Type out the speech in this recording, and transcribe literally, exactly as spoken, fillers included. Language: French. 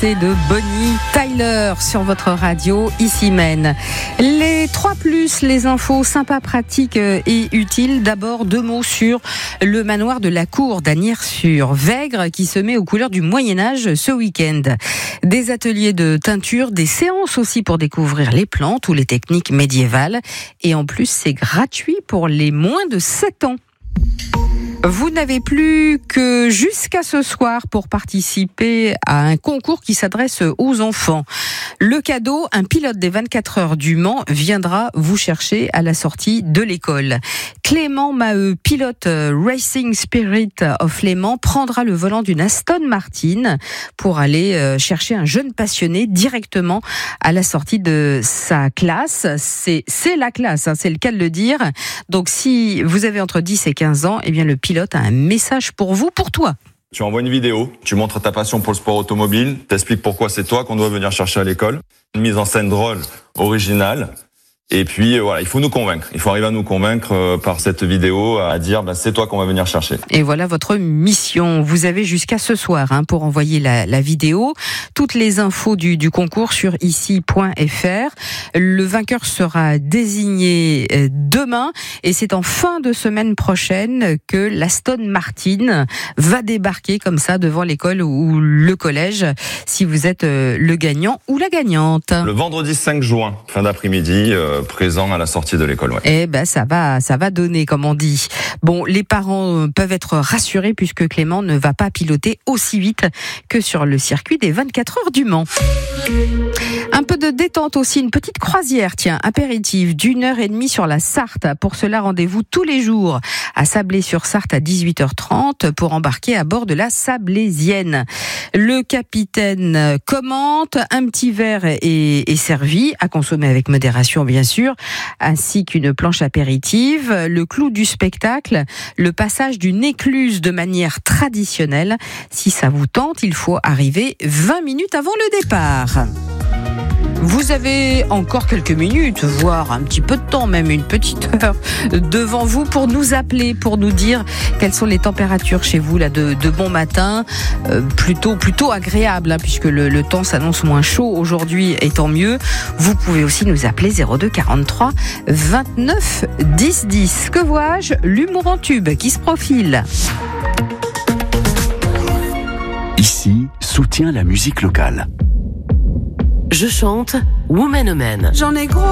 c'est de Bonnie Tyler sur votre radio, ici Maine. Les trois plus, les infos sympas, pratiques et utiles. D'abord, deux mots sur le manoir de la Cour d'Asnières-sur-Vègre qui se met aux couleurs du Moyen-Âge ce week-end. Des ateliers de teinture, des séances aussi pour découvrir les plantes ou les techniques médiévales. Et en plus, c'est gratuit pour les moins de sept ans. Vous n'avez plus que jusqu'à ce soir pour participer à un concours qui s'adresse aux enfants. Le cadeau, un pilote des vingt-quatre heures du Mans viendra vous chercher à la sortie de l'école. Clément Maheu, pilote Racing Spirit of Le Mans, prendra le volant d'une Aston Martin pour aller chercher un jeune passionné directement à la sortie de sa classe. C'est, c'est la classe, hein, c'est le cas de le dire. Donc si vous avez entre dix et quinze ans, eh bien le pilote a un message pour vous, pour toi. Tu envoies une vidéo, tu montres ta passion pour le sport automobile, t'expliques pourquoi c'est toi qu'on doit venir chercher à l'école. Une mise en scène drôle, originale. Et puis voilà, il faut nous convaincre. Il faut arriver à nous convaincre euh, par cette vidéo, à dire ben, c'est toi qu'on va venir chercher. Et voilà votre mission. Vous avez jusqu'à ce soir hein, pour envoyer la, la vidéo. Toutes les infos du, du concours sur ici point f r. Le vainqueur sera désigné demain et c'est en fin de semaine prochaine que l'Aston Martin va débarquer comme ça devant l'école ou le collège si vous êtes le gagnant ou la gagnante. Le vendredi cinq juin, fin d'après-midi, euh, présent à la sortie de l'école. Ouais. Eh ben ça va, ça va donner comme on dit. Bon, les parents peuvent être rassurés puisque Clément ne va pas piloter aussi vite que sur le circuit des vingt-quatre heures du Mans. Un peu de détente aussi, une petite croisière, tiens, apéritive d'une heure et demie sur la Sarthe. Pour cela, rendez-vous tous les jours à Sablé-sur-Sarthe à dix-huit heures trente pour embarquer à bord de la Sablésienne. Le capitaine commente, un petit verre est, est servi, à consommer avec modération bien sûr, ainsi qu'une planche apéritive. Le clou du spectacle, le passage d'une écluse de manière traditionnelle. Si ça vous tente, il faut arriver vingt minutes avant le départ. Vous avez encore quelques minutes, voire un petit peu de temps, même une petite heure devant vous pour nous appeler, pour nous dire quelles sont les températures chez vous là de, de bon matin, euh, plutôt plutôt agréable hein, puisque le, le temps s'annonce moins chaud aujourd'hui et tant mieux. Vous pouvez aussi nous appeler zéro deux quarante-trois vingt-neuf dix dix. Que vois-je ? L'humour en tube qui se profile. Ici, soutient la musique locale. Je chante Woman a Man. J'en ai gros.